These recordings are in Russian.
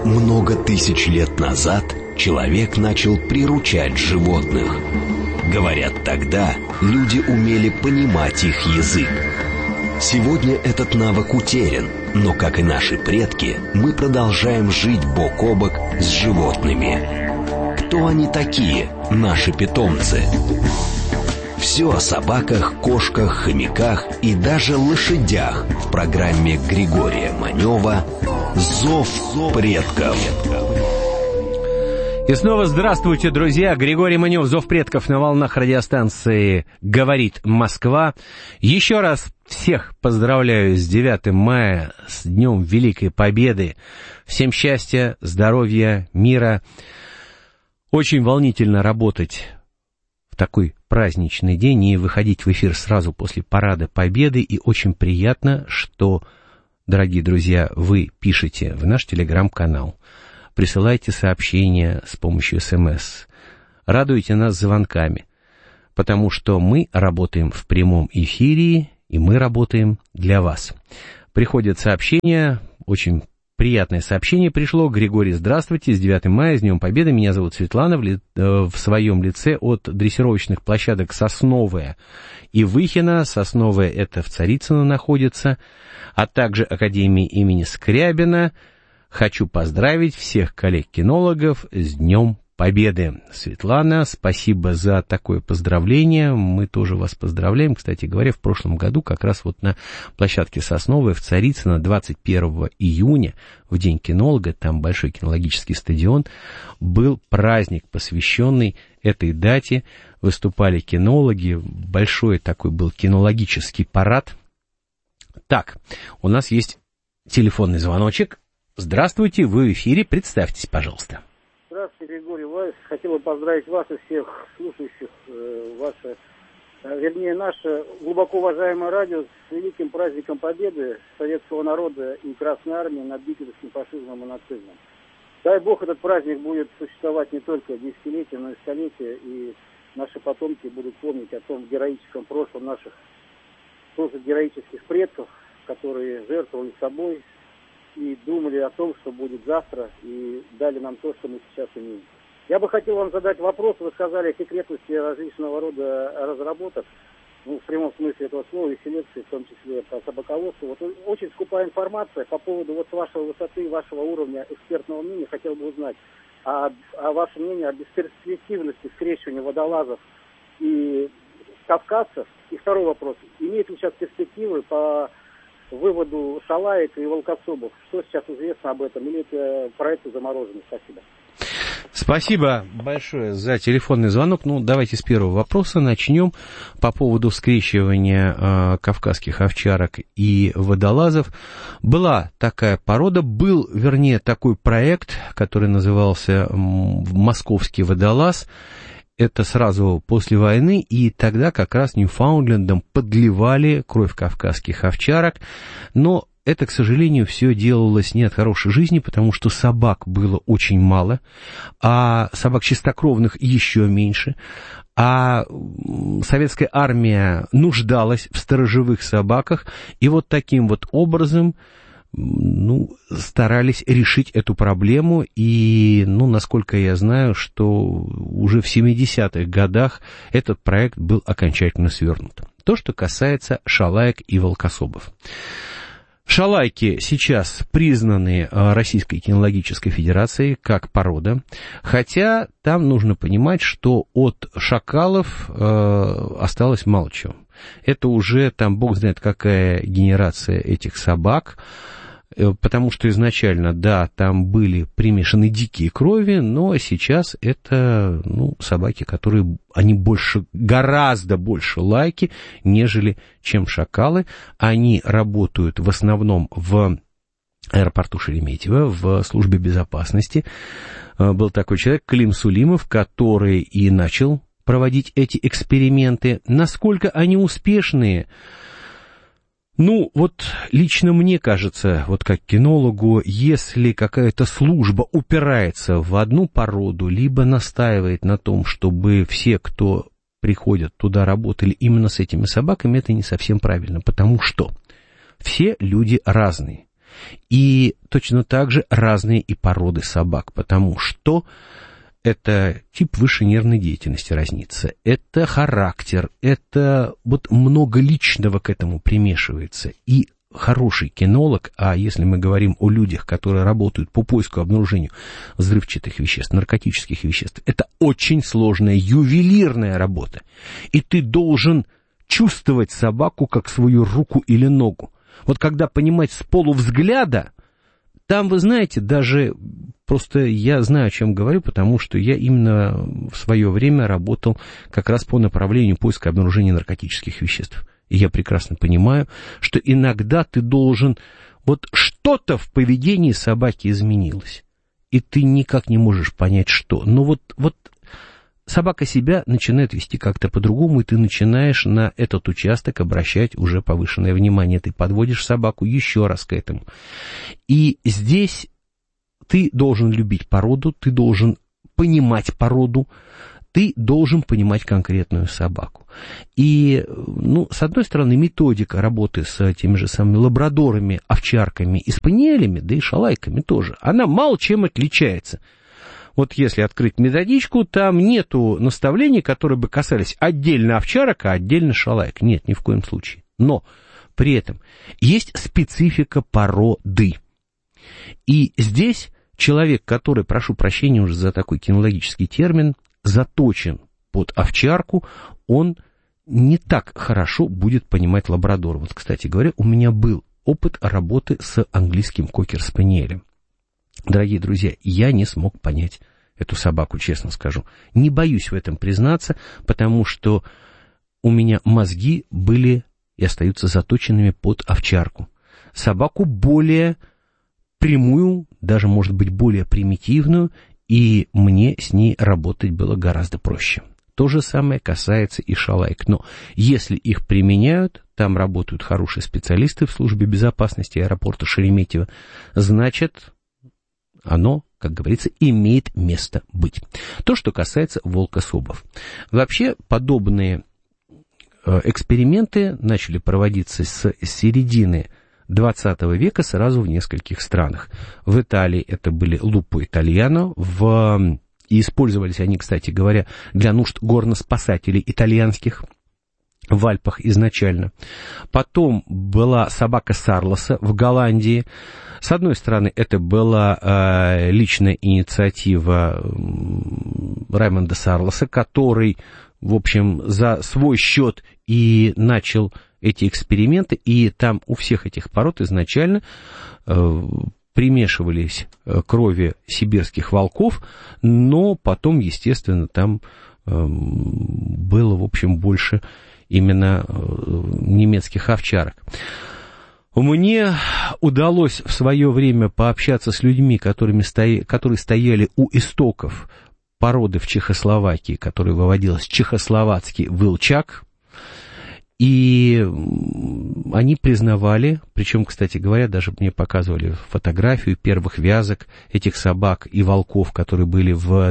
Много тысяч лет назад человек начал приручать животных. Говорят, тогда люди умели понимать их язык. Сегодня этот навык утерян, но, как и наши предки, мы продолжаем жить бок о бок с животными. Кто они такие, наши питомцы? Все о собаках, кошках, хомяках и даже лошадях в программе Григория Манева «Зов предков». И снова здравствуйте, друзья. Григорий Манев, «Зов предков» на волнах радиостанции «Говорит Москва». Еще раз всех поздравляю с 9 мая, с Днем Великой Победы. Всем счастья, здоровья, мира. Очень волнительно работать в такой праздничный день и выходить в эфир сразу после Парада Победы. И очень приятно, что, дорогие друзья, вы пишете в наш телеграм-канал. Присылайте сообщения с помощью СМС. Радуйте нас звонками, потому что мы работаем в прямом эфире, и мы работаем для вас. Приходят сообщения, очень приятное сообщение пришло. Григорий, здравствуйте, с 9 мая, с Днем Победы. Меня зовут Светлана, в своем лице от дрессировочных площадок «Сосновая» и «Выхино». «Сосновая» — это в Царицыно находится, а также Академии имени Скрябина. Хочу поздравить всех коллег-кинологов с Днем Победы. Светлана, спасибо за такое поздравление. Мы тоже вас поздравляем. Кстати говоря, в прошлом году как раз вот на площадке «Сосновая» в Царицыно 21 июня, в День кинолога, там большой кинологический стадион, был праздник, посвященный этой дате. Выступали кинологи, большой такой был кинологический парад. Так, у нас есть телефонный звоночек. Здравствуйте, вы в эфире, представьтесь, пожалуйста. Здравствуйте, Григорий Вайс. Хотел бы поздравить вас и всех слушающих, наше глубоко уважаемое радио с великим праздником Победы советского народа и Красной Армии над гитлеровским фашизмом и нацизмом. Дай Бог, этот праздник будет существовать не только десятилетия, но и столетия, и наши потомки будут помнить о том героическом прошлом наших тоже героических предков, которые жертвовали собой и думали о том, что будет завтра, и дали нам то, что мы сейчас имеем. Я бы хотел вам задать вопрос. Вы сказали о секретности различного рода разработок, в прямом смысле этого слова, и селекции, в том числе по собаководству. Вот очень скупая информация по поводу вот вашей высоты, вашего уровня экспертного мнения. Хотел бы узнать о вашем мнении о бесперспективности скрещивания водолазов и кавказцев. И второй вопрос. Имеют ли сейчас перспективы по выводу шалаек и волкособов? Что сейчас известно об этом? Или это проекты заморожены? Спасибо. Спасибо большое за телефонный звонок. Давайте с первого вопроса начнем по поводу скрещивания кавказских овчарок и водолазов. Была такая порода, был, вернее, такой проект, который назывался «Московский водолаз». Это сразу после войны, и тогда как раз Ньюфаундлендом подливали кровь кавказских овчарок, но это, к сожалению, все делалось не от хорошей жизни, потому что собак было очень мало, а собак чистокровных еще меньше, а советская армия нуждалась в сторожевых собаках, и вот таким вот образом старались решить эту проблему, и, насколько я знаю, что уже в 70-х годах этот проект был окончательно свернут. То, что касается шалаек и волкособов. Шалайки сейчас признаны Российской кинологической федерацией как порода, хотя там нужно понимать, что от шакалов осталось мало чего. Это уже там бог знает какая генерация этих собак, потому что изначально, да, там были примешаны дикие крови, но сейчас это, собаки, которые, они гораздо больше лайки, нежели чем шакалы. Они работают в основном в аэропорту Шереметьево, в службе безопасности. Был такой человек, Клим Сулимов, который и начал проводить эти эксперименты. Насколько они успешные? Лично мне кажется, как кинологу, если какая-то служба упирается в одну породу, либо настаивает на том, чтобы все, кто приходят туда, работали именно с этими собаками, это не совсем правильно, потому что все люди разные. И точно так же разные и породы собак, потому что это тип высшей нервной деятельности разнится, это характер, это вот много личного к этому примешивается. И хороший кинолог, а если мы говорим о людях, которые работают по поиску и обнаружению взрывчатых веществ, наркотических веществ, это очень сложная, ювелирная работа. И ты должен чувствовать собаку как свою руку или ногу. Вот когда понимать с полувзгляда, там, вы знаете, даже просто я знаю, о чем говорю, потому что я именно в свое время работал как раз по направлению поиска и обнаружения наркотических веществ. И я прекрасно понимаю, что иногда ты должен... Вот что-то в поведении собаки изменилось, и ты никак не можешь понять, что. Но вот собака себя начинает вести как-то по-другому, и ты начинаешь на этот участок обращать уже повышенное внимание. Ты подводишь собаку еще раз к этому. И здесь ты должен любить породу, ты должен понимать породу, ты должен понимать конкретную собаку. И, с одной стороны, методика работы с теми же самыми лабрадорами, овчарками и спаниелями, да и шалайками тоже, она мало чем отличается. Вот если открыть методичку, там нету наставлений, которые бы касались отдельно овчарок, а отдельно шалаек. Нет, ни в коем случае. Но при этом есть специфика породы. И здесь человек, который, прошу прощения уже за такой кинологический термин, заточен под овчарку, он не так хорошо будет понимать лабрадора. Вот, кстати говоря, у меня был опыт работы с английским кокер-спаниелем. Дорогие друзья, я не смог понять эту собаку, честно скажу. Не боюсь в этом признаться, потому что у меня мозги были и остаются заточенными под овчарку. Собаку более прямую, даже, может быть, более примитивную, и мне с ней работать было гораздо проще. То же самое касается и шалайк. Но если их применяют, там работают хорошие специалисты в службе безопасности аэропорта Шереметьево, значит, оно, как говорится, имеет место быть. То, что касается волкособов. Вообще, подобные эксперименты начали проводиться с середины 20 века сразу в нескольких странах. В Италии это были лупо итальяно, и использовались они, кстати говоря, для нужд горноспасателей итальянских в Альпах изначально. Потом была собака Сарлоса в Голландии. С одной стороны, это была личная инициатива Раймонда Сарлоса, который, в общем, за свой счет и начал эти эксперименты, и там у всех этих пород изначально примешивались крови сибирских волков, но потом, естественно, там было, в общем, больше именно немецких овчарок. Мне удалось в свое время пообщаться с людьми, которые стояли у истоков породы в Чехословакии, которая выводилась чехословацкий вылчак. И они признавали, причем, кстати говоря, даже мне показывали фотографию первых вязок этих собак и волков, которые были в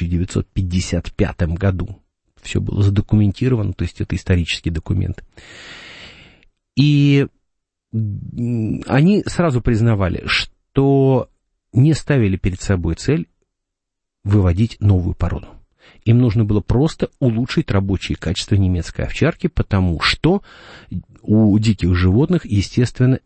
1955 году. Все было задокументировано, то есть это исторический документ. И они сразу признавали, что не ставили перед собой цель выводить новую породу. Им нужно было просто улучшить рабочие качества немецкой овчарки, потому что у диких животных, естественно,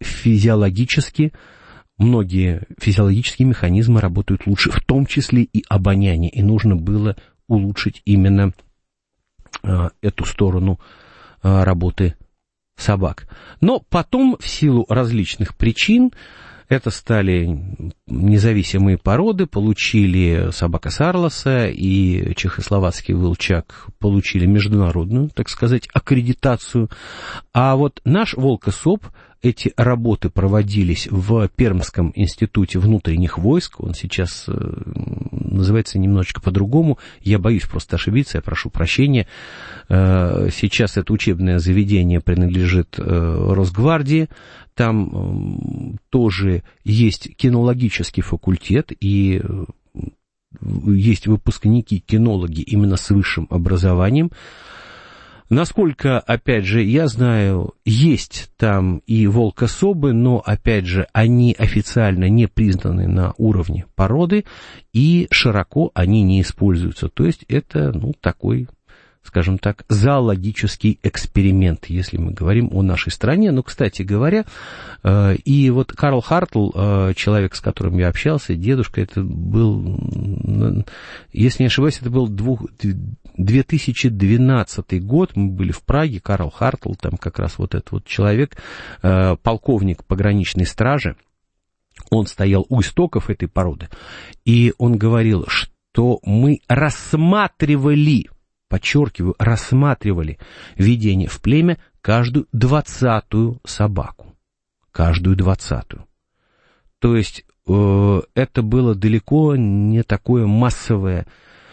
многие физиологические механизмы работают лучше, в том числе и обоняние, и нужно было улучшить именно эту сторону работы собак. Но потом, в силу различных причин, это стали независимые породы, получили собака Сарлоса и чехословацкий вылчак получили международную, так сказать, аккредитацию. А вот наш волкособ, эти работы проводились в Пермском институте внутренних войск, он сейчас называется немножечко по-другому, я боюсь просто ошибиться, я прошу прощения. Сейчас это учебное заведение принадлежит Росгвардии, там тоже есть кинологический факультет, и есть выпускники-кинологи именно с высшим образованием. Насколько, опять же, я знаю, есть там и волкособы, но, опять же, они официально не признаны на уровне породы, и широко они не используются. То есть это, такой, скажем так, зоологический эксперимент, если мы говорим о нашей стране. Но, кстати говоря, и вот Карл Хартл, человек, с которым я общался, дедушка, это был, если не ошибаюсь, это был 2012 год, мы были в Праге, Карл Хартл, там как раз вот этот вот человек, полковник пограничной стражи, он стоял у истоков этой породы, и он говорил, что мы рассматривали, подчеркиваю, рассматривали введение в племя каждую 20-ю собаку. Каждую 20-ю. То есть это было далеко не такое массовое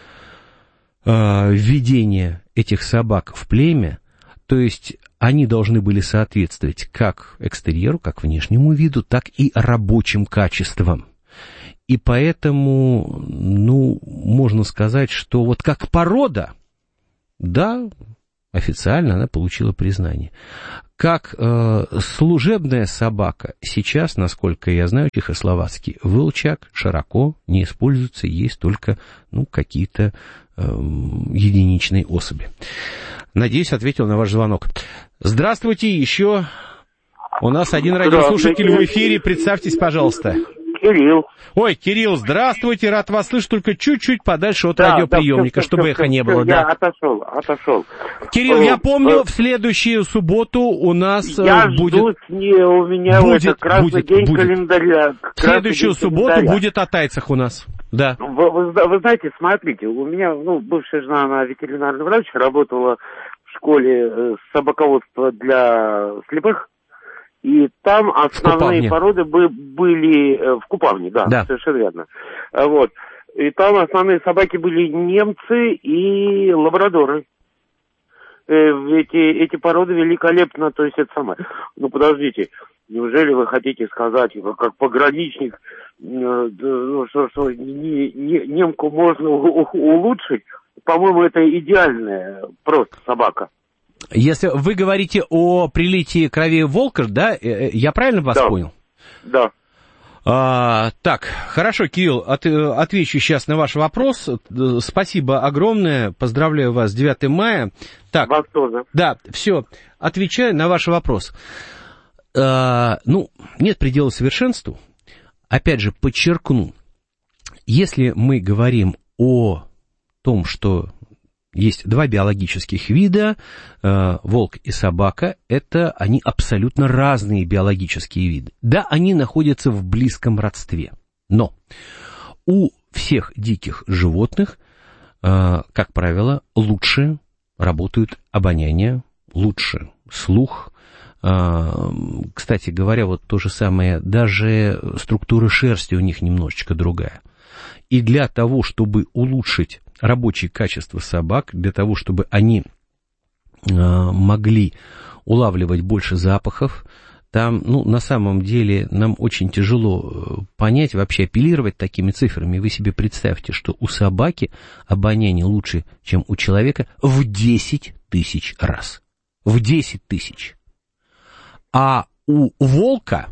введение этих собак в племя. То есть они должны были соответствовать как экстерьеру, как внешнему виду, так и рабочим качествам. И поэтому, можно сказать, что вот как порода, да, официально она получила признание. Как служебная собака сейчас, насколько я знаю, чехословацкий волчак широко не используется, есть только какие-то единичные особи. Надеюсь, ответил на ваш звонок. Здравствуйте, еще у нас один радиослушатель в эфире. Представьтесь, пожалуйста. Кирилл. Ой, Кирилл, здравствуйте, рад вас слышать, только чуть-чуть подальше от радиоприемника, чтобы эхо не было. Я отошел. Кирилл, я помню, в следующую субботу у нас будет... у меня красный день календаря. В следующую субботу будет о тайцах у нас. Да. Вы знаете, смотрите, у меня, бывшая жена, она ветеринарный врач, работала в школе собаководства для слепых. И там основные породы были в Купавне, да, совершенно верно. Вот. И там основные собаки были немцы и лабрадоры. Эти породы великолепно, то есть это самое. Подождите, неужели вы хотите сказать, как пограничник, что немку можно улучшить? По-моему, это идеальная просто собака. Если вы говорите о прилитии крови волка, да, я правильно вас понял? Да. Так, хорошо, Кирилл, отвечу сейчас на ваш вопрос. Спасибо огромное, поздравляю вас с 9 мая. Так, вас тоже. Да, все, отвечаю на ваш вопрос. Нет предела совершенству. Опять же, подчеркну, если мы говорим о том, что есть два биологических вида, волк и собака, они абсолютно разные биологические виды. Да, они находятся в близком родстве, но у всех диких животных, как правило, лучше работают обоняние, лучше слух. Кстати говоря, вот то же самое, даже структура шерсти у них немножечко другая. И для того, чтобы улучшить рабочие качества собак, для того, чтобы они могли улавливать больше запахов, там, на самом деле, нам очень тяжело понять, вообще апеллировать такими цифрами. Вы себе представьте, что у собаки обоняние лучше, чем у человека в 10 тысяч раз. В 10 тысяч. А у волка...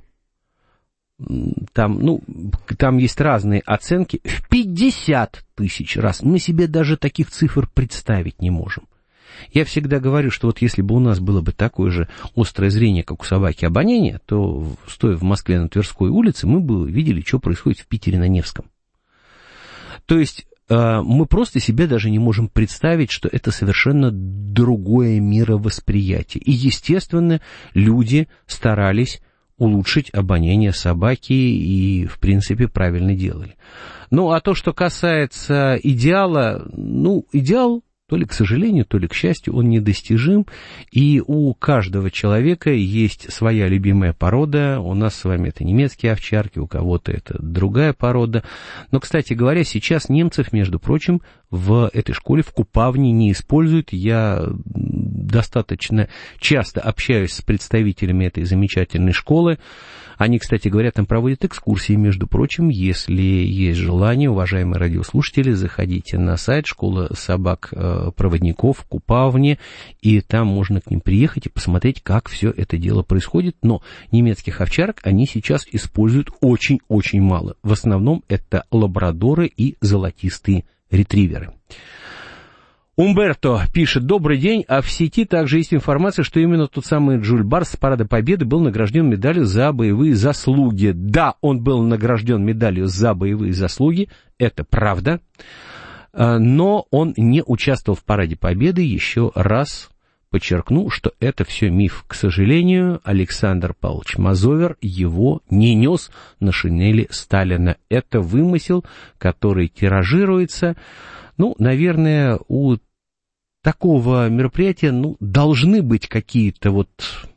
Там есть разные оценки, в 50 тысяч раз. Мы себе даже таких цифр представить не можем. Я всегда говорю, что вот если бы у нас было бы такое же острое зрение, как у собаки, обоняние, то, стоя в Москве на Тверской улице, мы бы видели, что происходит в Питере на Невском. То есть мы просто себе даже не можем представить, что это совершенно другое мировосприятие. И, естественно, люди старались улучшить обоняние собаки и, в принципе, правильно делали. А то, что касается идеала, идеал, то ли к сожалению, то ли к счастью, он недостижим, и у каждого человека есть своя любимая порода. У нас с вами это немецкие овчарки, у кого-то это другая порода. Но, кстати говоря, сейчас немцев, между прочим, в этой школе в Купавне не используют. Я достаточно часто общаюсь с представителями этой замечательной школы. Они, кстати говоря, там проводят экскурсии, между прочим. Если есть желание, уважаемые радиослушатели, заходите на сайт школы собак-проводников в Купавне, и там можно к ним приехать и посмотреть, как все это дело происходит. Но немецких овчарок они сейчас используют очень-очень мало. В основном это лабрадоры и золотистые ретриверы. Умберто пишет: добрый день, а в сети также есть информация, что именно тот самый Джуль Барс с Парада Победы был награжден медалью за боевые заслуги. Да, он был награжден медалью за боевые заслуги, это правда, но он не участвовал в Параде Победы. Еще раз подчеркну, что это все миф. К сожалению, Александр Павлович Мазовер его не нес на шинели Сталина. Это вымысел, который тиражируется. Ну, наверное, у такого мероприятия, должны быть какие-то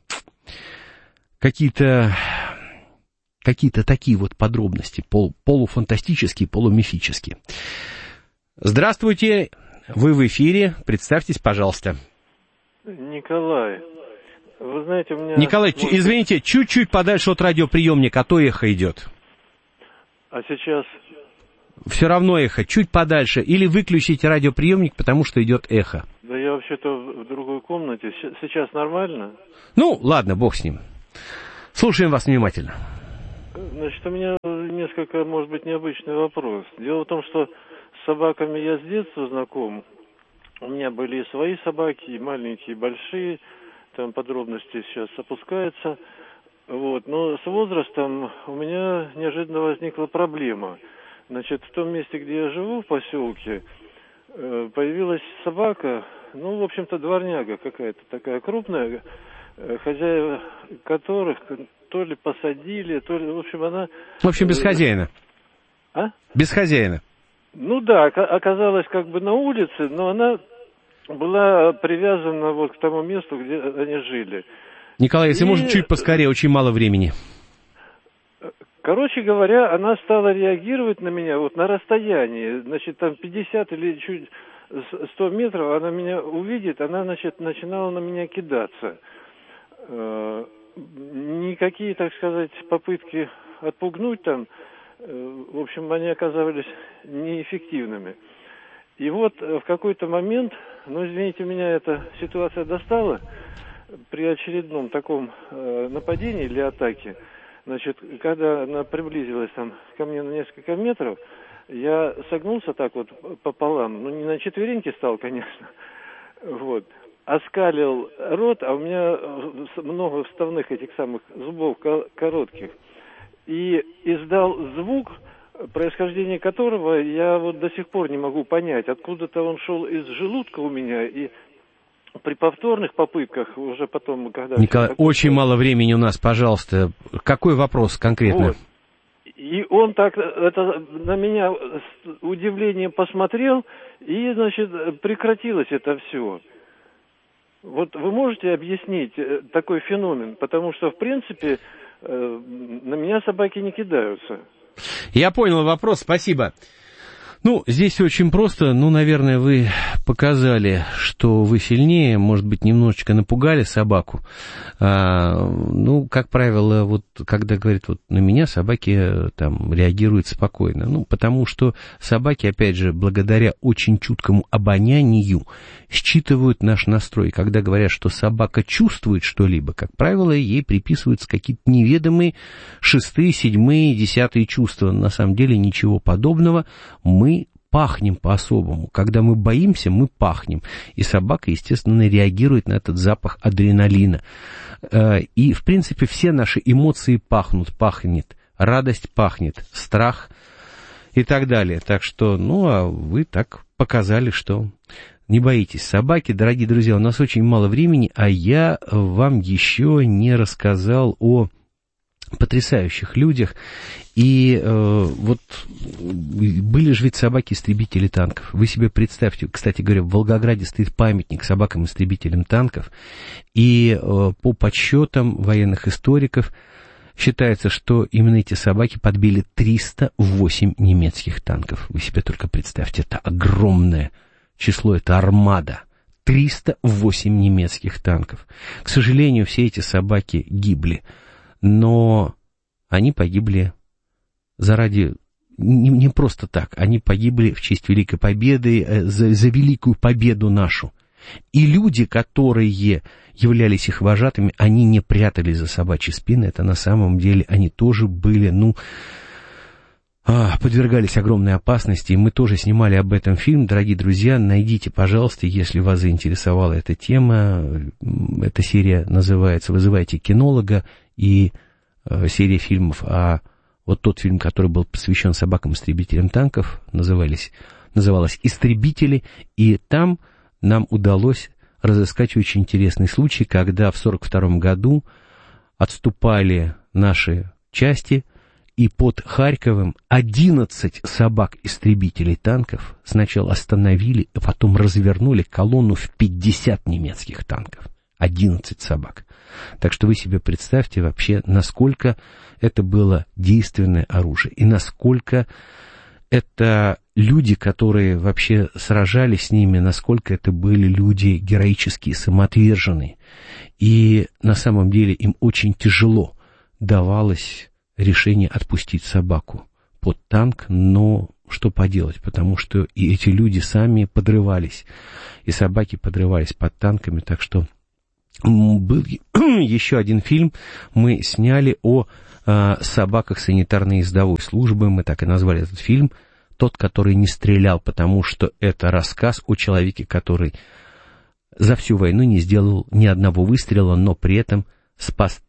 такие вот подробности, полуфантастические, полумифические. Здравствуйте, вы в эфире, представьтесь, пожалуйста. Николай, вы знаете, у меня... Николай, извините, чуть-чуть подальше от радиоприемника, а то эхо идет. А сейчас... Все равно эхо, чуть подальше. Или выключите радиоприемник, потому что идет эхо. Да я вообще-то в другой комнате. Сейчас нормально? Ну, ладно, бог с ним. Слушаем вас внимательно. Значит, у меня несколько, может быть, необычный вопрос. Дело в том, что с собаками я с детства знаком. У меня были и свои собаки, и маленькие, и большие. Там подробности сейчас опускаются. Вот. Но с возрастом у меня неожиданно возникла проблема. Значит, в том месте, где я живу, в поселке, появилась собака, в общем-то, дворняга какая-то такая крупная, хозяева которых то ли посадили, то ли, в общем, она... В общем, без хозяина. А? Без хозяина. Ну да, оказалась как бы на улице, но она была привязана вот к тому месту, где они жили. Николай, если можно, чуть поскорее, очень мало времени. Короче говоря, она стала реагировать на меня вот на расстоянии, значит, там 50 или чуть 100 метров, она меня увидит, она, значит, начинала на меня кидаться. Никакие, так сказать, попытки отпугнуть там, в общем, они оказывались неэффективными. И вот в какой-то момент, извините, меня эта ситуация достала, при очередном таком нападении или атаке, значит, когда она приблизилась там ко мне на несколько метров, я согнулся так вот пополам, не на четвереньки стал, конечно, вот, оскалил рот, а у меня много вставных этих самых зубов коротких, и издал звук, происхождение которого я вот до сих пор не могу понять, откуда-то он шел из желудка у меня, и при повторных попытках, уже потом, когда... Николай, очень мало времени у нас, пожалуйста. Какой вопрос конкретно? Вот. И он так на меня с удивлением посмотрел, и, значит, прекратилось это все. Вот вы можете объяснить такой феномен? Потому что, в принципе, на меня собаки не кидаются. Я понял вопрос, спасибо. Здесь очень просто. Наверное, вы показали, что вы сильнее, может быть, немножечко напугали собаку. Как правило, вот когда говорят на меня, собаки там реагируют спокойно. Потому что собаки, опять же, благодаря очень чуткому обонянию, считывают наш настрой. Когда говорят, что собака чувствует что-либо, как правило, ей приписываются какие-то неведомые 6-е, 7-е, 10-е чувства. На самом деле ничего подобного. Мы пахнем по-особому. Когда мы боимся, мы пахнем. И собака, естественно, реагирует на этот запах адреналина. И, в принципе, все наши эмоции пахнут. Пахнет радость, пахнет страх и так далее. Так что, а вы так показали, что не боитесь собаки. Дорогие друзья, у нас очень мало времени, а я вам еще не рассказал о потрясающих людях. И вот были же ведь собаки-истребители танков. Вы себе представьте, кстати говоря, в Волгограде стоит памятник собакам-истребителям танков. И по подсчетам военных историков считается, что именно эти собаки подбили 308 немецких танков. Вы себе только представьте, это огромное число, это армада 308 немецких танков. К сожалению, все эти собаки гибли, но они погибли заради... Не просто так, они погибли в честь Великой Победы, за великую победу нашу. И люди, которые являлись их вожатыми, они не прятались за собачьи спины, это на самом деле они тоже были, подвергались огромной опасности, и мы тоже снимали об этом фильм. Дорогие друзья, найдите, пожалуйста, если вас заинтересовала эта тема. Эта серия называется «Вызывайте кинолога», и серия фильмов, вот тот фильм, который был посвящен собакам-истребителям танков, называлась «Истребители», и там нам удалось разыскать очень интересный случай, когда в 1942 году отступали наши части, и под Харьковом 11 собак-истребителей танков сначала остановили, а потом развернули колонну в 50 немецких танков. 11 собак. Так что вы себе представьте вообще, насколько это было действенное оружие, и насколько это люди, которые вообще сражались с ними, насколько это были люди героические, самоотверженные. И на самом деле им очень тяжело давалось решение отпустить собаку под танк, но что поделать, потому что и эти люди сами подрывались, и собаки подрывались под танками, так что был еще один фильм, мы сняли о собаках санитарно-ездовой службы, мы так и назвали этот фильм, «Тот, который не стрелял», потому что это рассказ о человеке, который за всю войну не сделал ни одного выстрела, но при этом спас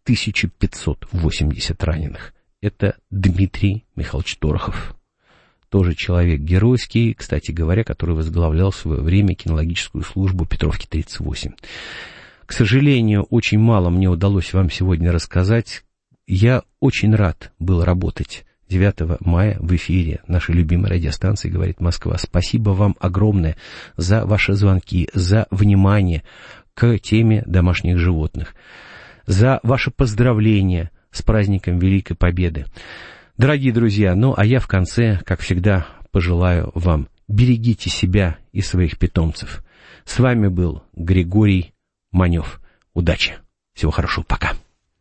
1580 раненых. Это Дмитрий Михайлович Дорохов. Тоже человек геройский, кстати говоря, который возглавлял в свое время кинологическую службу Петровки 38. К сожалению, очень мало мне удалось вам сегодня рассказать. Я очень рад был работать 9 мая в эфире нашей любимой радиостанции «Говорит Москва». Спасибо вам огромное за ваши звонки, за внимание к теме домашних животных, за ваши поздравления с праздником Великой Победы. Дорогие друзья, а я в конце, как всегда, пожелаю вам: берегите себя и своих питомцев. С вами был Григорий Манев. Удачи. Всего хорошего. Пока.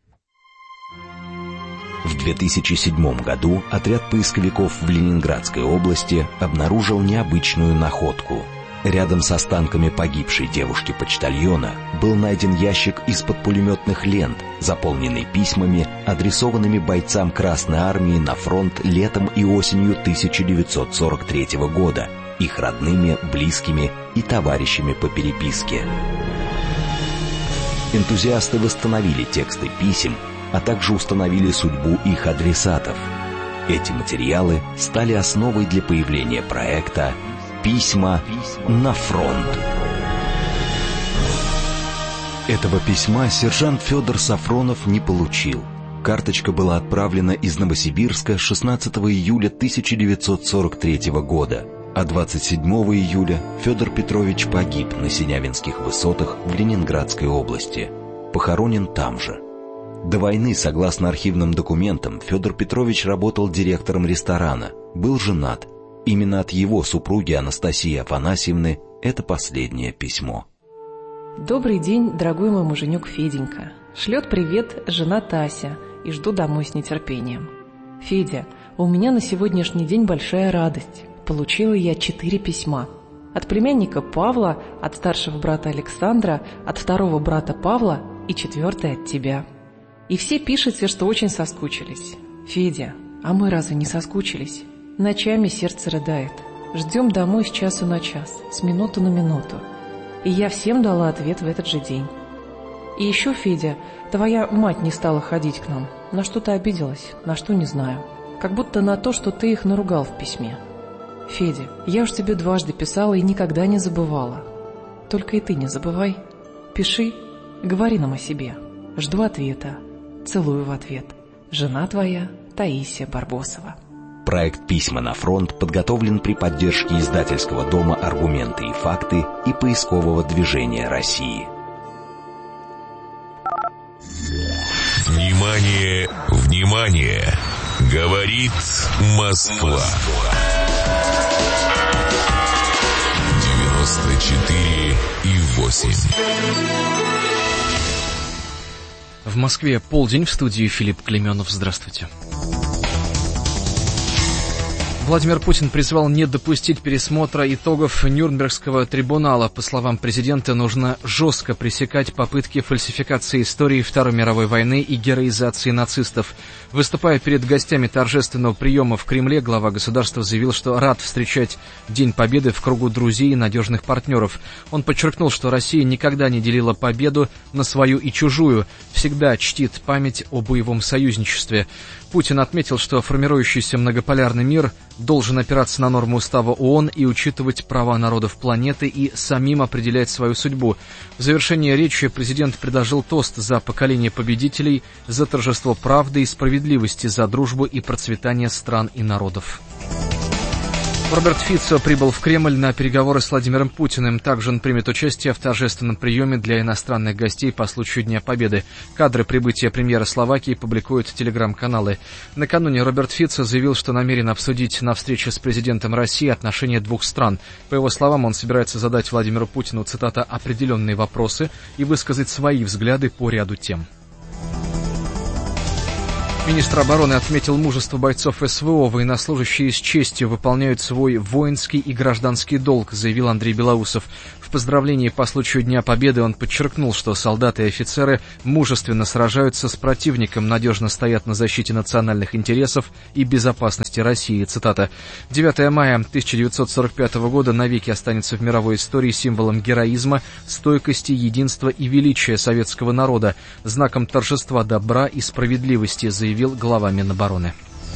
В 2007 году отряд поисковиков в Ленинградской области обнаружил необычную находку. Рядом с останками погибшей девушки-почтальона был найден ящик из-под пулеметных лент, заполненный письмами, адресованными бойцам Красной Армии на фронт летом и осенью 1943 года, их родными, близкими и товарищами по переписке. Энтузиасты восстановили тексты писем, а также установили судьбу их адресатов. Эти материалы стали основой для появления проекта «Письма на фронт». Этого письма сержант Федор Сафронов не получил. Карточка была отправлена из Новосибирска 16 июля 1943 года, а 27 июля Федор Петрович погиб на Синявинских высотах в Ленинградской области. Похоронен там же. До войны, согласно архивным документам, Федор Петрович работал директором ресторана, был женат. Именно от его супруги Анастасии Афанасьевны это последнее письмо. Добрый день, дорогой мой муженек Феденька. Шлет привет жена Тася, и жду домой с нетерпением. Федя, у меня на сегодняшний день большая радость. Получила я 4 письма. От племянника Павла, от старшего брата Александра, от второго брата Павла и 4 от тебя. И все пишете, что очень соскучились. Федя, а мы разве не соскучились? Ночами сердце рыдает. Ждем домой с часу на час, с минуты на минуту. И я всем дала ответ в этот же день. И еще, Федя, твоя мать не стала ходить к нам. На что ты обиделась, на что не знаю. Как будто на то, что ты их наругал в письме. Федя, я уж тебе дважды писала и никогда не забывала. Только и ты не забывай. Пиши, говори нам о себе. Жду ответа. Целую в ответ. Жена твоя Таисия Барбосова. Проект «Письма на фронт» подготовлен при поддержке издательского дома «Аргументы и факты» и поискового движения России. Внимание, внимание! Говорит Москва. 94,8. В Москве полдень, в студии Филипп Клейменов. Здравствуйте. Владимир Путин призвал не допустить пересмотра итогов Нюрнбергского трибунала. По словам президента, нужно жестко пресекать попытки фальсификации истории Второй мировой войны и героизации нацистов. Выступая перед гостями торжественного приема в Кремле, глава государства заявил, что рад встречать День Победы в кругу друзей и надежных партнеров. Он подчеркнул, что Россия никогда не делила победу на свою и чужую, всегда чтит память о боевом союзничестве. Путин отметил, что формирующийся многополярный мир должен опираться на нормы Устава ООН и учитывать права народов планеты и самим определять свою судьбу. В завершении речи президент предложил тост за поколение победителей, за торжество правды и справедливости, за дружбу и процветание стран и народов. Роберт Фицо прибыл в Кремль на переговоры с Владимиром Путиным. Также он примет участие в торжественном приеме для иностранных гостей по случаю Дня Победы. Кадры прибытия премьера Словакии публикуют телеграм-каналы. Накануне Роберт Фицо заявил, что намерен обсудить на встрече с президентом России отношения двух стран. По его словам, он собирается задать Владимиру Путину, цитата, «определенные вопросы» и высказать свои взгляды по ряду тем. Министр обороны отметил мужество бойцов СВО. Военнослужащие с честью выполняют свой воинский и гражданский долг, заявил Андрей Белоусов. В поздравлении по случаю Дня Победы он подчеркнул, что солдаты и офицеры мужественно сражаются с противником, надежно стоят на защите национальных интересов и безопасности России. Цитата. 9 мая 1945 года навеки останется в мировой истории символом героизма, стойкости, единства и величия советского народа, знаком торжества добра и справедливости, заявил глава Минобороны.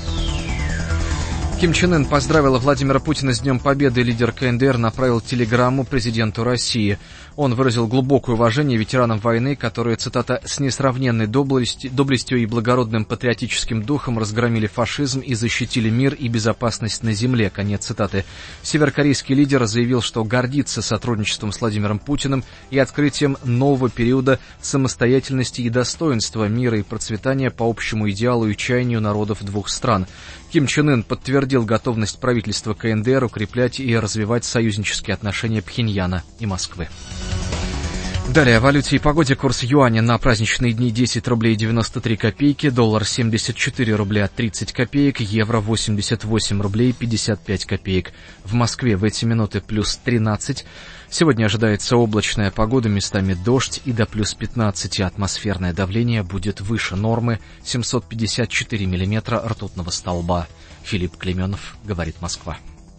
Ким Чен Ын поздравил Владимира Путина с Днем Победы. Лидер КНДР направил телеграмму президенту России. Он выразил глубокое уважение ветеранам войны, которые, цитата, «с несравненной доблестью и благородным патриотическим духом разгромили фашизм и защитили мир и безопасность на земле». Конец цитаты. Северокорейский лидер заявил, что гордится сотрудничеством с Владимиром Путиным и открытием нового периода самостоятельности и достоинства, мира и процветания по общему идеалу и чаянию народов двух стран. Ким Чен Ын подтвердил готовность правительства КНДР укреплять и развивать союзнические отношения Пхеньяна и Москвы. Далее о валюте и погоде. Курс юаня на праздничные дни 10 рублей 93 копейки, доллар 74 рубля 30 копеек, евро 88 рублей 55 копеек. В Москве в эти минуты плюс 13. Сегодня ожидается облачная погода, местами дождь и до плюс 15. Атмосферное давление будет выше нормы 754 миллиметра ртутного столба. Филипп Клейменов, говорит Москва.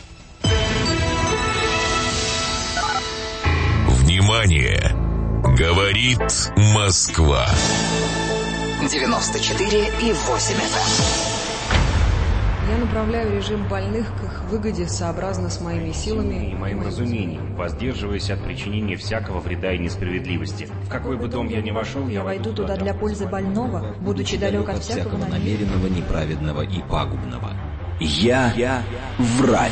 Внимание! Говорит Москва. 94,8 FM. Я направляю режим больных к их выгоде сообразно с моими силами и моим разумением, воздерживаясь от причинения всякого вреда и несправедливости. В какой бы дом я ни вошел, я войду туда для пользы больного, будучи далек от всякого намеренного, неправедного и пагубного. Я врач.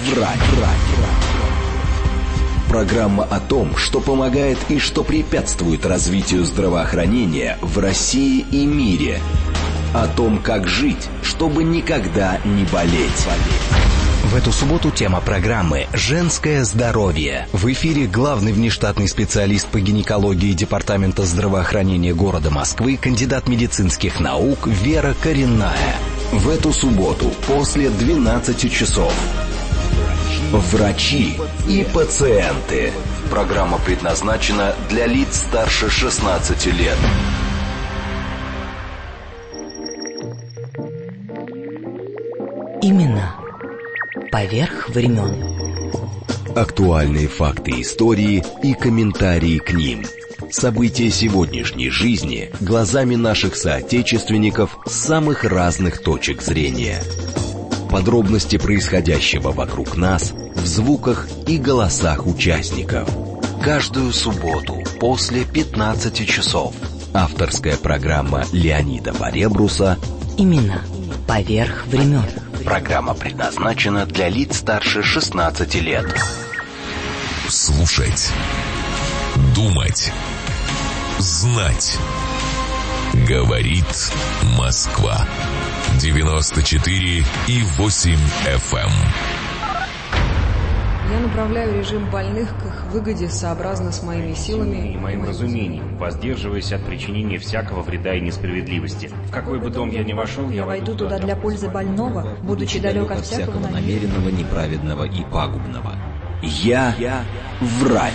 Программа о том, что помогает и что препятствует развитию здравоохранения в России и мире. О том, как жить, чтобы никогда не болеть. В эту субботу тема программы «Женское здоровье». В эфире главный внештатный специалист по гинекологии Департамента здравоохранения города Москвы, кандидат медицинских наук Вера Коренная. В эту субботу после 12 часов. Врачи и пациенты. Программа предназначена для лиц старше 16 лет. Именно поверх времен. Актуальные факты истории и комментарии к ним. События сегодняшней жизни глазами наших соотечественников с самых разных точек зрения. Подробности происходящего вокруг нас в звуках и голосах участников. Каждую субботу после 15 часов. Авторская программа Леонида Поребруса «Именно поверх времен». Программа предназначена для лиц старше 16 лет. Слушать, думать, знать. Говорит Москва. 94,8 FM. Я направляю режим больных к их выгоде сообразно с моими силами и моим разумением, воздерживаясь от причинения всякого вреда и несправедливости. В какой бы дом я ни вошел, я войду туда для пользы больного, будучи далек от всякого намеренного, неправедного и пагубного. Я врач.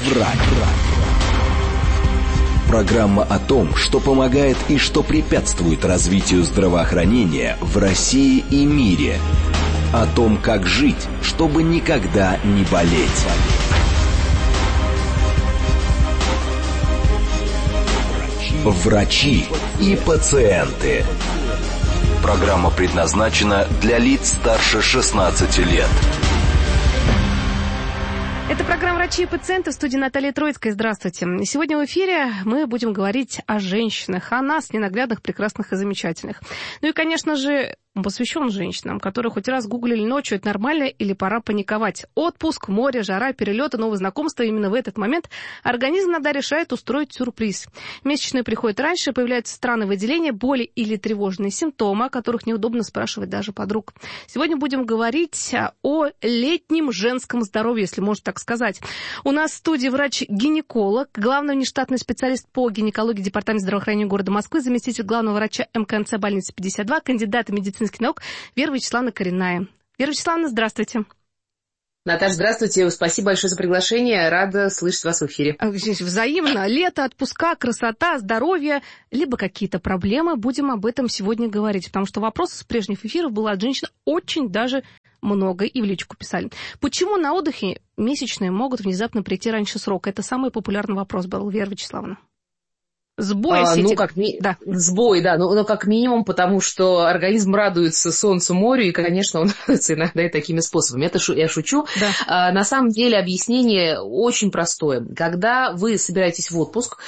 Программа о том, что помогает и что препятствует развитию здравоохранения в России и мире. О том, как жить, чтобы никогда не болеть. Врачи и пациенты. Программа предназначена для лиц старше 16 лет. Это программа «Врачи и пациенты», в студии Наталья Троицкая. Здравствуйте. Сегодня в эфире мы будем говорить о женщинах, о нас, ненаглядных, прекрасных и замечательных. Ну и, конечно же, посвящен женщинам, которые хоть раз гуглили ночью, это нормально или пора паниковать. Отпуск, море, жара, перелеты, новые знакомства. Именно в этот момент организм иногда решает устроить сюрприз. Месячные приходят раньше, появляются странные выделения, боли или тревожные симптомы, о которых неудобно спрашивать даже подруг. Сегодня будем говорить о летнем женском здоровье, если можно так сказать. У нас в студии врач-гинеколог, главный внештатный специалист по гинекологии Департамента здравоохранения города Москвы, заместитель главного врача МКНЦ больницы 52, кандидат медицинских наук Вера Вячеславовна Коренная. Вера Вячеславовна, здравствуйте. Наташа, здравствуйте. Спасибо большое за приглашение. Рада слышать вас в эфире. Взаимно. Лето, отпуска, красота, здоровье, либо какие-то проблемы. Будем об этом сегодня говорить, потому что вопросов с прежних эфиров было от женщин очень даже много, и в личку писали. Почему на отдыхе месячные могут внезапно прийти раньше срока? Это самый популярный вопрос был, Вера Вячеславовна. Сбой Сбой, да. Ну, как минимум, потому что организм радуется солнцу, морю, и, конечно, он радуется иногда и такими способами. Это я шучу. Да. На самом деле объяснение очень простое. Когда вы собираетесь в отпуск,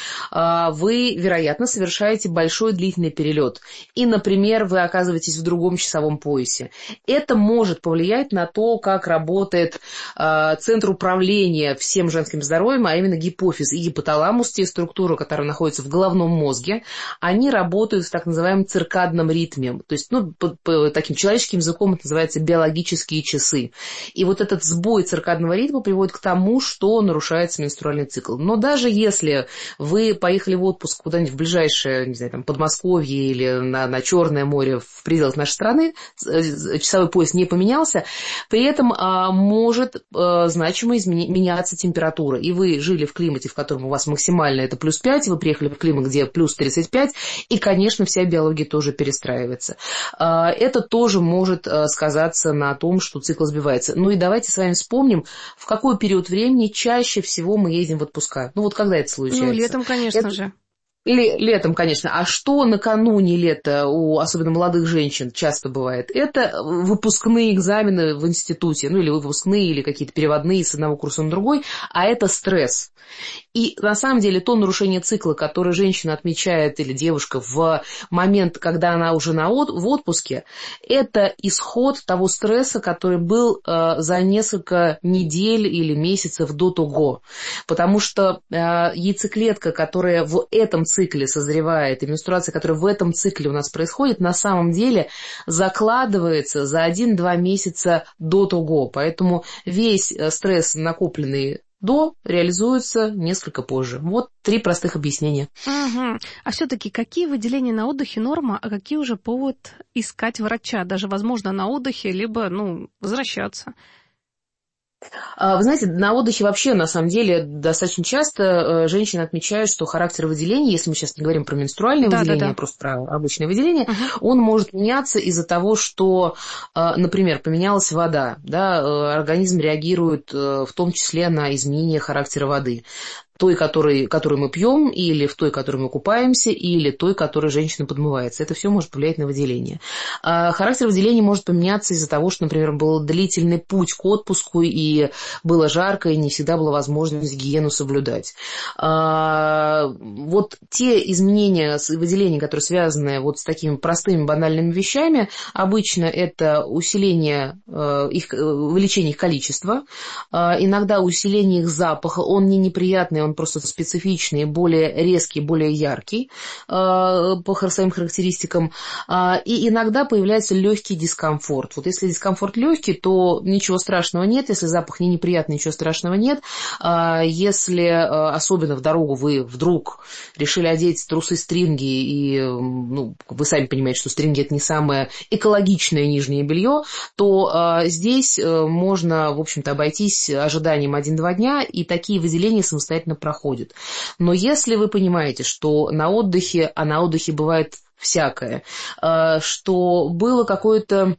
вы, вероятно, совершаете большой длительный перелет. И, например, вы оказываетесь в другом часовом поясе. Это может повлиять на то, как работает центр управления всем женским здоровьем, а именно гипофиз и гипоталамус, те структуры, которые находятся в головном мозге, они работают в так называемом циркадном ритме. То есть, по таким человеческим языком это называется биологические часы. И вот этот сбой циркадного ритма приводит к тому, что нарушается менструальный цикл. Но даже если вы поехали в отпуск куда-нибудь в ближайшее, не знаю, там, Подмосковье или на Черное море в пределах нашей страны, часовой пояс не поменялся, при этом может значимо меняться температура. И вы жили в климате, в котором у вас максимально это плюс 5, вы приехали в климат, где плюс 35, и, конечно, вся биология тоже перестраивается. Это тоже может сказаться на том, что цикл сбивается. Ну и давайте с вами вспомним, в какой период времени чаще всего мы ездим в отпуска. Ну вот когда это случается? Ну, летом, конечно же. Летом, конечно. А что накануне лета у особенно молодых женщин часто бывает? Это выпускные экзамены в институте, или выпускные, или какие-то переводные с одного курса на другой, а это стресс. И на самом деле то нарушение цикла, которое женщина отмечает или девушка в момент, когда она уже в отпуске, это исход того стресса, который был за несколько недель или месяцев до того. Потому что яйцеклетка, которая в этом цикле созревает, и менструация, которая в этом цикле у нас происходит, на самом деле закладывается за 1-2 месяца до того. Поэтому весь стресс, накопленный реализуется несколько позже. Вот 3 простых объяснения. Угу. А все-таки какие выделения на отдыхе норма, а какие уже повод искать врача? Даже, возможно, на отдыхе, либо, возвращаться. Вы знаете, на отдыхе вообще, на самом деле, достаточно часто женщины отмечают, что характер выделения, если мы сейчас не говорим про менструальные выделения, а просто про обычные выделения, он может меняться из-за того, что, например, поменялась вода, организм реагирует в том числе на изменение характера воды. Той, которую мы пьем, или в той, которой мы купаемся, или той, которой женщина подмывается. Это все может повлиять на выделение. Характер выделения может поменяться из-за того, что, например, был длительный путь к отпуску, и было жарко, и не всегда была возможность гигиену соблюдать. Вот те изменения выделения, которые связаны с такими простыми банальными вещами, обычно это увеличение их количества, иногда усиление их запаха, он не неприятный, он он просто специфичный, более резкий, более яркий по своим характеристикам. И иногда появляется легкий дискомфорт. Вот если дискомфорт легкий, то ничего страшного нет. Если запах не неприятный, ничего страшного нет. Если, особенно в дорогу, вы вдруг решили одеть трусы-стринги, и вы сами понимаете, что стринги — это не самое экологичное нижнее белье, то здесь можно, в общем-то, обойтись ожиданием 1-2 дня, и такие выделения самостоятельно проходят. Но если вы понимаете, что на отдыхе, а на отдыхе бывает всякое, что было какие-то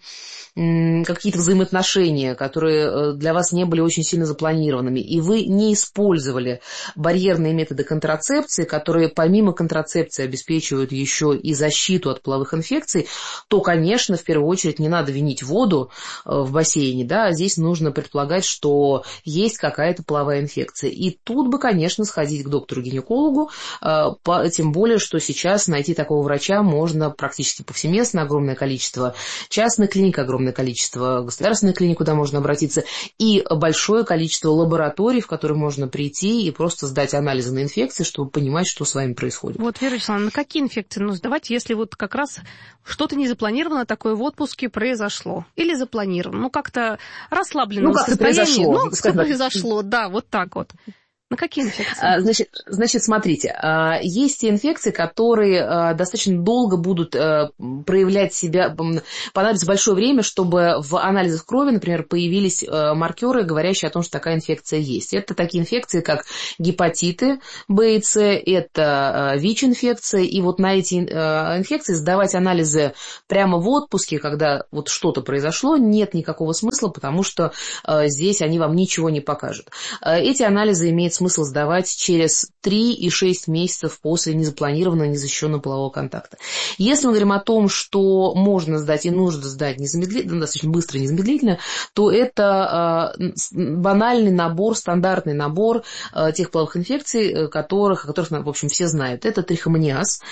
взаимоотношения, которые для вас не были очень сильно запланированными, и вы не использовали барьерные методы контрацепции, которые помимо контрацепции обеспечивают еще и защиту от половых инфекций, то, конечно, в первую очередь не надо винить воду в бассейне, да, здесь нужно предполагать, что есть какая-то половая инфекция. И тут бы, конечно, сходить к доктору-гинекологу, тем более, что сейчас найти такого врача можно практически повсеместно, огромное количество частных клиник, огромное количество государственных клиник, куда можно обратиться, и большое количество лабораторий, в которые можно прийти и просто сдать анализы на инфекции, чтобы понимать, что с вами происходит. Вот, Вера Вячеславовна, на какие инфекции сдавать, если вот как раз что-то незапланированное такое в отпуске произошло? Или запланировано? Как-то расслабленное состояние. Произошло, да, вот так вот. На какие инфекции? Значит, смотрите, есть те инфекции, которые достаточно долго будут проявлять себя, понадобится большое время, чтобы в анализах крови, например, появились маркеры, говорящие о том, что такая инфекция есть. Это такие инфекции, как гепатиты Б и С, это ВИЧ-инфекция, и вот на эти инфекции сдавать анализы прямо в отпуске, когда вот что-то произошло, нет никакого смысла, потому что здесь они вам ничего не покажут. Эти анализы имеют смысл сдавать через 3 и 6 месяцев после незапланированного, незащищенного полового контакта. Если мы говорим о том, что можно сдать и нужно сдать незамедлительно, достаточно быстро и незамедлительно, то это банальный набор, стандартный набор тех половых инфекций, о которых, в общем, все знают. Это трихомониаз,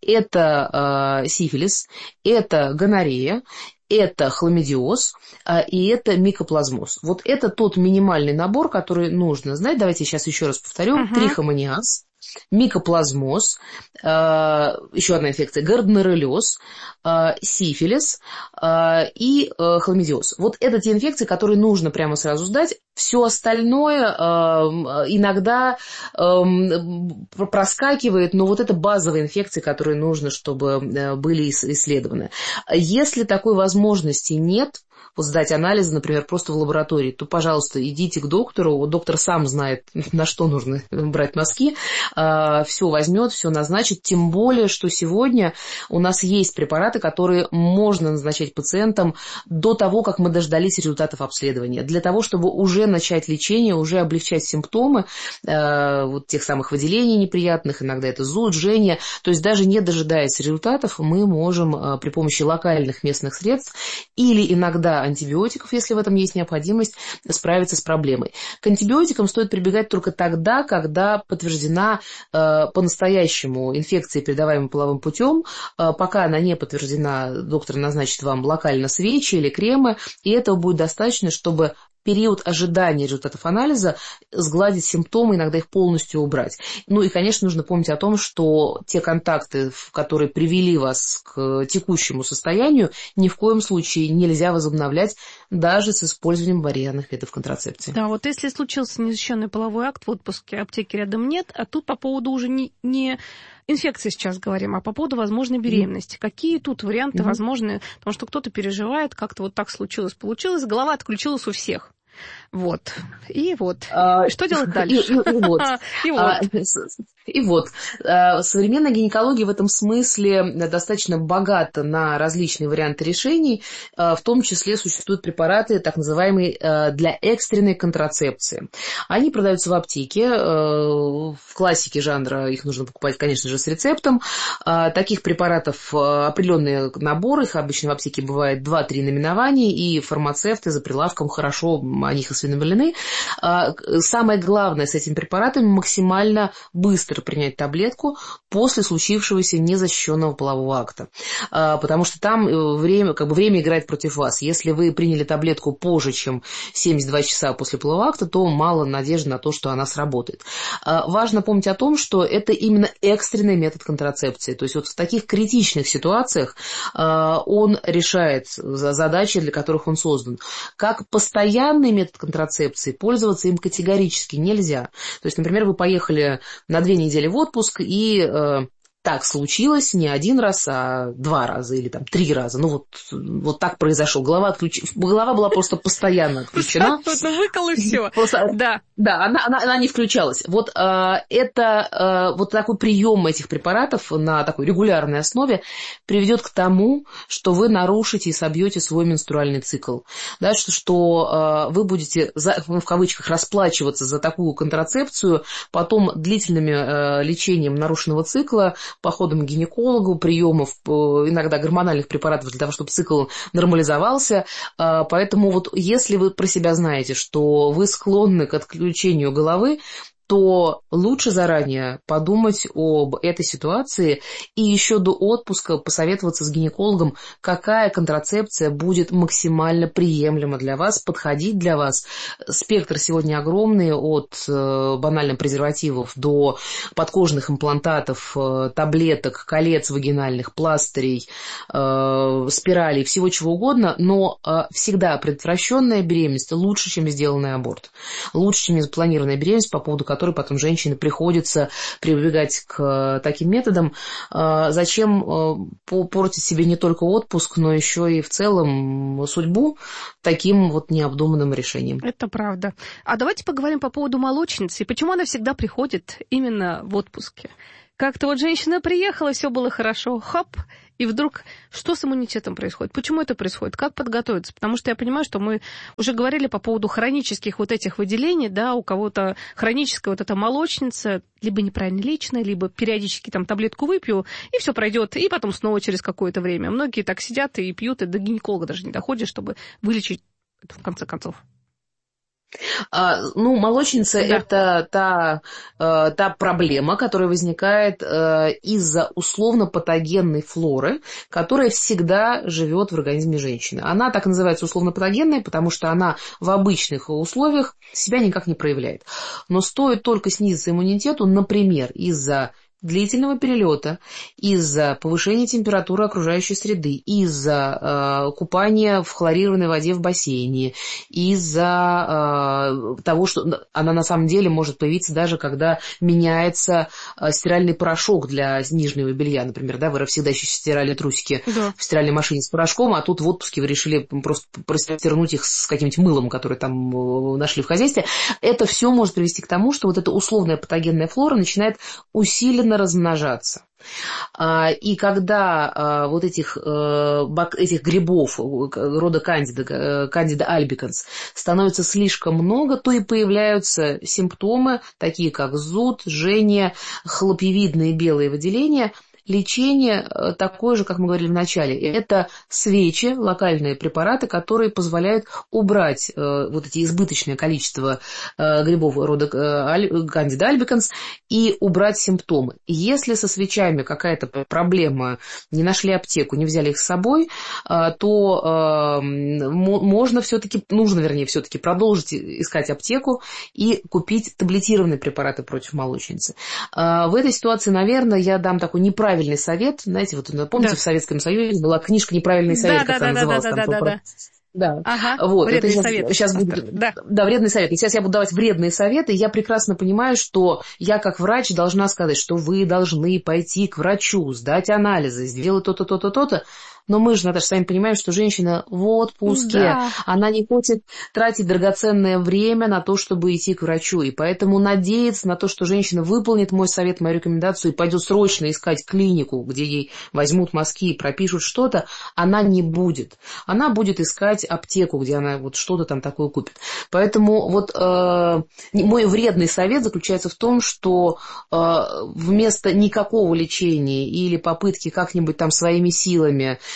это сифилис, это гонорея, это хламидиоз и это микоплазмоз. Вот это тот минимальный набор, который нужно знать. Давайте я сейчас еще раз повторю. Трихомониаз, микоплазмоз, еще одна инфекция, гарднеролез, сифилис и хламидиоз. Вот это те инфекции, которые нужно прямо сразу сдать. Все остальное иногда проскакивает, но вот это базовые инфекции, которые нужно, чтобы были исследованы. Если такой возможности нет, вот сдать анализы, например, просто в лаборатории, то, пожалуйста, идите к доктору. Доктор сам знает, на что нужно брать мазки, все возьмет, все назначит. Тем более, что сегодня у нас есть препараты, которые можно назначать пациентам до того, как мы дождались результатов обследования, для того, чтобы уже начать лечение, уже облегчать симптомы вот тех самых выделений неприятных, иногда это зуд, жжение. То есть даже не дожидаясь результатов, мы можем при помощи локальных местных средств или иногда антибиотиков, если в этом есть необходимость, справиться с проблемой. К антибиотикам стоит прибегать только тогда, когда подтверждена по-настоящему инфекция, передаваемая половым путем. Пока она не подтверждена, доктор назначит вам локально свечи или кремы, и этого будет достаточно, чтобы период ожидания результатов анализа сгладить симптомы, иногда их полностью убрать. Ну и, конечно, нужно помнить о том, что те контакты, которые привели вас к текущему состоянию, ни в коем случае нельзя возобновлять даже с использованием барьерных методов контрацепции. Да, вот если случился незащищенный половой акт в отпуске, аптеки рядом нет, а тут по поводу уже не инфекции сейчас говорим, а по поводу возможной беременности. Какие тут варианты возможны? Потому что кто-то переживает, как-то вот так случилось, получилось, голова отключилась у всех. Вот. И вот. Что делать дальше? И вот. Современная гинекология в этом смысле достаточно богата на различные варианты решений. В том числе существуют препараты, так называемые, для экстренной контрацепции. Они продаются в аптеке. В классике жанра их нужно покупать, конечно же, с рецептом. Таких препаратов определенные наборы. Их обычно в аптеке бывает 2-3 наименования. И фармацевты за прилавком хорошо о них осведомлены. Самое главное с этими препаратами — максимально быстро принять таблетку после случившегося незащищенного полового акта. Потому что там время играет против вас. Если вы приняли таблетку позже, чем 72 часа после полового акта, то мало надежды на то, что она сработает. Важно помнить о том, что это именно экстренный метод контрацепции. То есть вот в таких критичных ситуациях он решает задачи, для которых он создан. Как постоянный метод контрацепции пользоваться им категорически нельзя. То есть, например, вы поехали на 2 недели в отпуск, и так случилось не 1 раз, а 2 раза или 3 раза. Вот так произошло. Голова была просто постоянно отключена. Выкол и все. Да, она не включалась. Вот это вот такой прием этих препаратов на такой регулярной основе приведет к тому, что вы нарушите и собьете свой менструальный цикл. Да, что вы будете, в кавычках, расплачиваться за такую контрацепцию, потом длительным лечением нарушенного цикла, походом к гинекологу, приемов иногда гормональных препаратов для того, чтобы цикл нормализовался. Поэтому вот если вы про себя знаете, что вы склонны к отключению головы, то лучше заранее подумать об этой ситуации и еще до отпуска посоветоваться с гинекологом, какая контрацепция будет максимально приемлема для вас, подходить для вас. Спектр сегодня огромный, от банальных презервативов до подкожных имплантатов, таблеток, колец вагинальных, пластырей, спиралей, всего чего угодно, но всегда предотвращенная беременность лучше, чем сделанный аборт. Лучше, чем незапланированная беременность, по поводу которой потом женщине приходится прибегать к таким методам. Зачем портить себе не только отпуск, но еще и в целом судьбу таким вот необдуманным решением? Это правда. А давайте поговорим по поводу молочницы. Почему она всегда приходит именно в отпуске? Как-то вот женщина приехала, все было хорошо, хоп, и вдруг что с иммунитетом происходит? Почему это происходит? Как подготовиться? Потому что я понимаю, что мы уже говорили по поводу хронических вот этих выделений, да, у кого-то хроническая вот эта молочница, либо неправильно лечена, либо периодически таблетку выпью, и все пройдет, и потом снова через какое-то время. Многие так сидят и пьют, и до гинеколога даже не доходят, чтобы вылечить это в конце концов. Молочница — это та проблема, которая возникает из-за условно-патогенной флоры, которая всегда живет в организме женщины. Она так называется условно-патогенная, потому что она в обычных условиях себя никак не проявляет. Но стоит только снизиться иммунитету, например, из-за длительного перелета, из-за повышения температуры окружающей среды, из-за купания в хлорированной воде в бассейне, из-за того, что она на самом деле может появиться даже когда меняется стиральный порошок для нижнего белья, например, да, вы всегда еще стирали трусики в стиральной машине с порошком, а тут в отпуске вы решили просто простернуть их с каким-нибудь мылом, которое там нашли в хозяйстве. Это все может привести к тому, что вот эта условная патогенная флора начинает усиленно размножаться. И когда вот этих грибов рода Candida albicans становится слишком много, то и появляются симптомы, такие как зуд, жжение, хлопьевидные белые выделения. Лечение такое же, как мы говорили в начале. Это свечи, локальные препараты, которые позволяют убрать вот эти избыточное количество грибов рода Candida albicans и убрать симптомы. Если со свечами какая-то проблема, не нашли аптеку, не взяли их с собой, то нужно все-таки продолжить искать аптеку и купить таблетированные препараты против молочницы. В этой ситуации, наверное, я дам такой неправильный совет. Знаете, вот помните, в Советском Союзе была книжка «Неправильный совет», как она называлась? Да. Ага, вот, вредные советы. Вредные советы. Сейчас я буду давать вредные советы, и я прекрасно понимаю, что я как врач должна сказать, что вы должны пойти к врачу, сдать анализы, сделать то-то, то-то, то-то. Но мы же, Наташа, сами понимаем, что женщина в отпуске, она не хочет тратить драгоценное время на то, чтобы идти к врачу. И поэтому надеяться на то, что женщина выполнит мой совет, мою рекомендацию и пойдет срочно искать клинику, где ей возьмут мазки и пропишут что-то, она не будет. Она будет искать аптеку, где она вот что-то там такое купит. Поэтому вот мой вредный совет заключается в том, что вместо никакого лечения или попытки как-нибудь там своими силами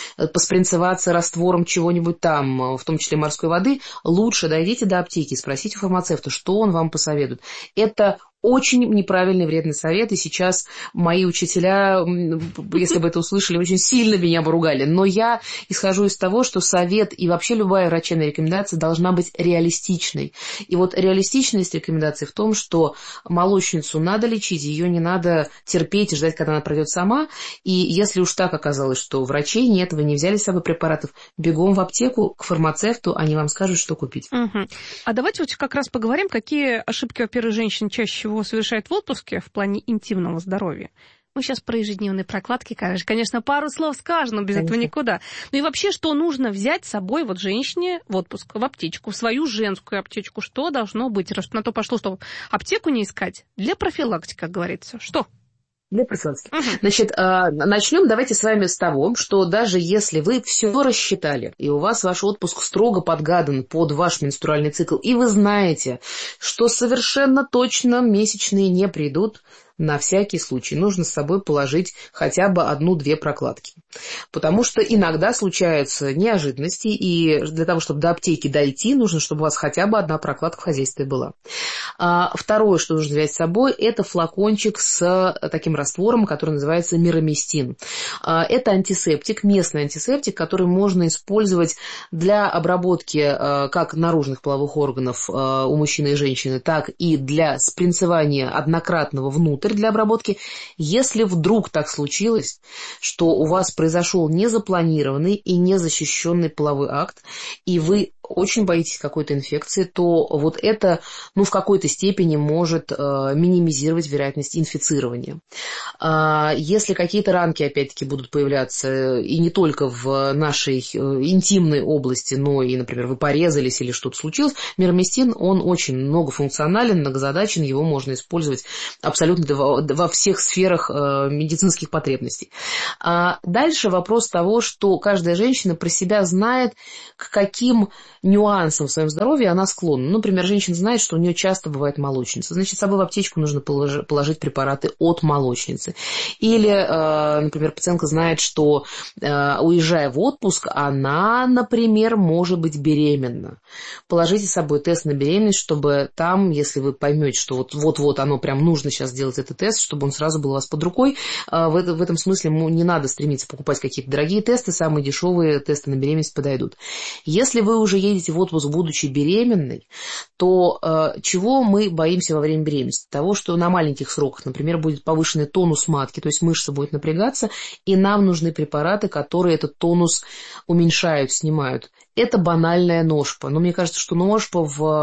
поспринцеваться раствором чего-нибудь там, в том числе морской воды, лучше дойдите до аптеки, спросите у фармацевта, что он вам посоветует. Это очень неправильный, вредный совет, и сейчас мои учителя, если бы это услышали, очень сильно меня бы ругали. Но я исхожу из того, что совет и вообще любая врачебная рекомендация должна быть реалистичной. И вот реалистичность рекомендации в том, что молочницу надо лечить, ее не надо терпеть и ждать, когда она пройдет сама. И если уж так оказалось, что врачей нет, вы не взяли с собой препаратов, бегом в аптеку к фармацевту, они вам скажут, что купить. Угу. А давайте вот как раз поговорим, какие ошибки, во-первых, женщин чаще всего совершает в отпуске в плане интимного здоровья. Мы сейчас про ежедневные прокладки, конечно, пару слов скажем, но без этого никуда. Ну и вообще, что нужно взять с собой вот женщине в отпуск, в аптечку, в свою женскую аптечку? Что должно быть? Раз на то пошло, что аптеку не искать, для профилактики, как говорится. Что? Для профилактики. Значит, начнем давайте с вами с того, что даже если вы все рассчитали, и у вас ваш отпуск строго подгадан под ваш менструальный цикл, и вы знаете, что совершенно точно месячные не придут, на всякий случай нужно с собой положить хотя бы 1-2 прокладки. Потому что иногда случаются неожиданности, и для того, чтобы до аптеки дойти, нужно, чтобы у вас хотя бы 1 прокладка в хозяйстве была. Второе, что нужно взять с собой, это флакончик с таким раствором, который называется мироместин. Это антисептик, местный антисептик, который можно использовать для обработки как наружных половых органов у мужчины и женщины, так и для спринцевания однократного внутрь для обработки. Если вдруг так случилось, что у вас произошел незапланированный и незащищенный половой акт, и вы очень боитесь какой-то инфекции, то вот это, в какой-то степени может минимизировать вероятность инфицирования. Если какие-то ранки, опять-таки, будут появляться, и не только в нашей интимной области, но и, например, вы порезались или что-то случилось, мироместин, он очень многофункционален, многозадачен, его можно использовать абсолютно во всех сферах медицинских потребностей. Дальше вопрос того, что каждая женщина про себя знает, к каким нюансам в своем здоровье она склонна. Например, женщина знает, что у нее часто бывает молочница. Значит, с собой в аптечку нужно положить препараты от молочницы. Или, например, пациентка знает, что, уезжая в отпуск, она, например, может быть беременна. Положите с собой тест на беременность, чтобы там, если вы поймете, что вот оно прям нужно сейчас сделать этот тест, чтобы он сразу был у вас под рукой. В этом смысле не надо стремиться покупать какие-то дорогие тесты, самые дешевые тесты на беременность подойдут. Если вы уже едете в отпуск, будучи беременной, то чего мы боимся во время беременности? Того, что на маленьких сроках, например, будет повышенный тонус матки, то есть мышца будет напрягаться, и нам нужны препараты, которые этот тонус уменьшают, снимают. Это банальная ножпа. Но мне кажется, что ножпа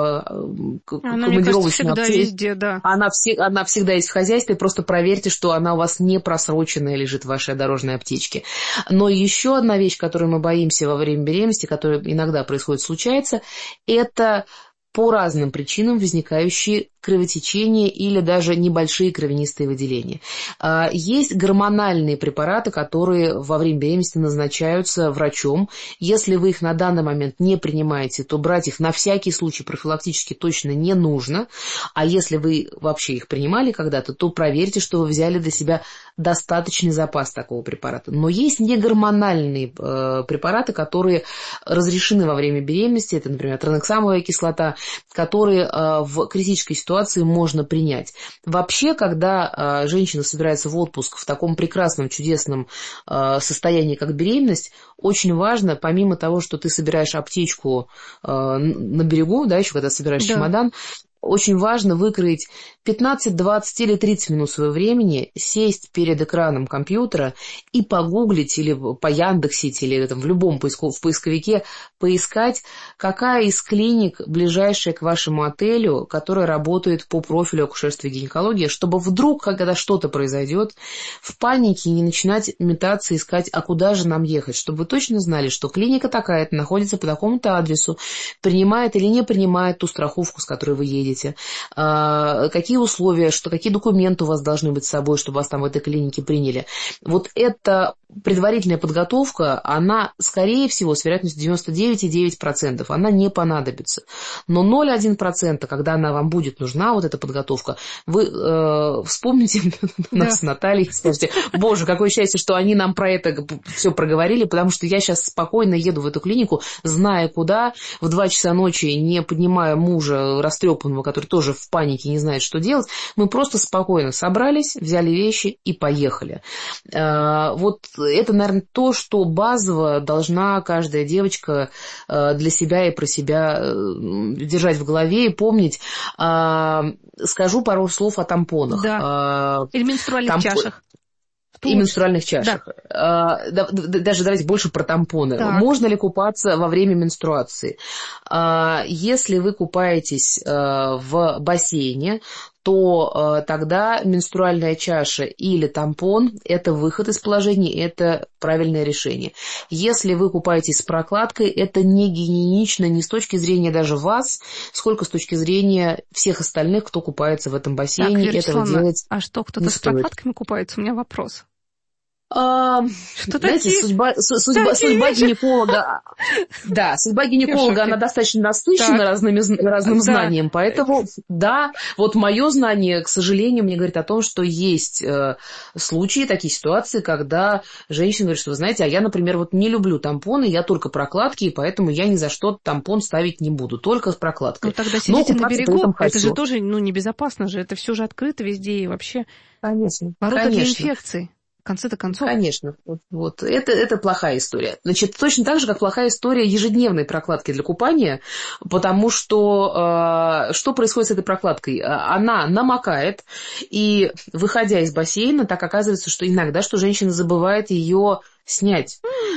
в командировочной аптеке, да. Она всегда есть в хозяйстве. Просто проверьте, что она у вас не просроченная лежит в вашей дорожной аптечке. Но еще одна вещь, которую мы боимся во время беременности, которая иногда случается, это по разным причинам возникающие кровотечения или даже небольшие кровянистые выделения. Есть гормональные препараты, которые во время беременности назначаются врачом. Если вы их на данный момент не принимаете, то брать их на всякий случай профилактически точно не нужно. А если вы вообще их принимали когда-то, то проверьте, что вы взяли для себя достаточный запас такого препарата. Но есть негормональные препараты, которые разрешены во время беременности. Это, например, транексамовая кислота, которые в критической ситуации можно принять. Вообще, когда женщина собирается в отпуск в таком прекрасном, чудесном состоянии, как беременность, очень важно, помимо того, что ты собираешь аптечку на берегу, да, еще когда собираешь чемодан, очень важно выкроить 15, 20 или 30 минут своего времени, сесть перед экраном компьютера и погуглить или пояндексить, или в любом в поисковике поискать, какая из клиник ближайшая к вашему отелю, которая работает по профилю акушерства и гинекологии, чтобы вдруг, когда что-то произойдет, в панике не начинать метаться, искать, а куда же нам ехать, чтобы вы точно знали, что клиника такая-то находится по такому-то адресу, принимает или не принимает ту страховку, с которой вы едете, какие условия, какие документы у вас должны быть с собой, чтобы вас там в этой клинике приняли. Вот это предварительная подготовка, она, скорее всего, с вероятностью 99,9%, она не понадобится. Но 0,1%, когда она вам будет нужна, вот эта подготовка, вы вспомните нас с Натальей и скажете: боже, какое счастье, что они нам про это все проговорили, потому что я сейчас спокойно еду в эту клинику, зная куда, в 2 часа ночи, не поднимая мужа растрепанного, который тоже в панике не знает, что делать. Мы просто спокойно собрались, взяли вещи и поехали. Вот это, наверное, то, что базово должна каждая девочка для себя и про себя держать в голове и помнить. Скажу пару слов о тампонах. Да. Или менструальных чашах. И менструальных чашах. Да. Даже давайте больше про тампоны. Так. Можно ли купаться во время менструации? Если вы купаетесь в бассейне, то тогда менструальная чаша или тампон – это выход из положения, это правильное решение. Если вы купаетесь с прокладкой, это не гигиенично ни с точки зрения даже вас, сколько с точки зрения всех остальных, кто купается в этом бассейне. Так, этого делать а что, кто-то с прокладками купается? У меня вопрос. Знаете, судьба гинеколога, да, судьба гинеколога, она достаточно насыщена разным знанием, поэтому, да, вот мое знание, к сожалению, мне говорит о том, что есть случаи, такие ситуации, когда женщина говорит, что, вы знаете, а я, например, вот не люблю тампоны, я только прокладки, и поэтому я ни за что тампон ставить не буду, только с прокладкой. Ну, тогда сидите на берегу, это же тоже, небезопасно же, это все же открыто везде и вообще. Конечно. Ворота для инфекций. В конце-то концов. Конечно. Вот. Это плохая история. Значит, точно так же, как плохая история ежедневной прокладки для купания, потому что что происходит с этой прокладкой? Она намокает, и, выходя из бассейна, так оказывается, что иногда женщина забывает ее снять.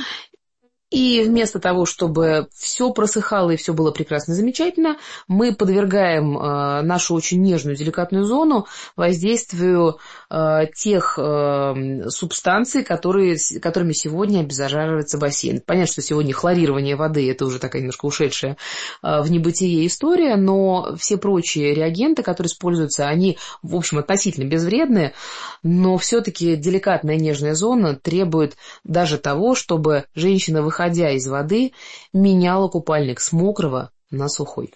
И вместо того, чтобы все просыхало и все было прекрасно и замечательно, мы подвергаем нашу очень нежную, деликатную зону воздействию тех субстанций, которыми сегодня обеззараживается бассейн. Понятно, что сегодня хлорирование воды – это уже такая немножко ушедшая в небытие история, но все прочие реагенты, которые используются, они, в общем, относительно безвредные, но все-таки деликатная нежная зона требует даже того, чтобы женщина, выходя из воды, меняла купальник с мокрого на сухой.